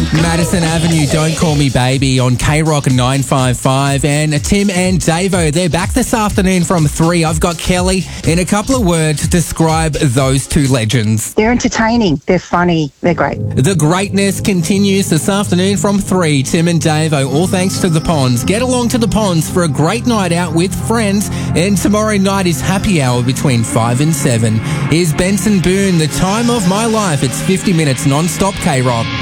Madison Avenue, Don't Call Me Baby on K-Rock 955. And Tim and Davo, they're back this afternoon from 3. I've got Kelly. In a couple of words, describe those two legends. They're entertaining. They're funny. They're great. The greatness continues this afternoon from 3. Tim and Davo, all thanks to The Ponds. Get along to The Ponds for a great night out with friends. And tomorrow night is happy hour between 5 and 7. Here's Benson Boone, The Time of My Life. It's 50 minutes non-stop K-Rock.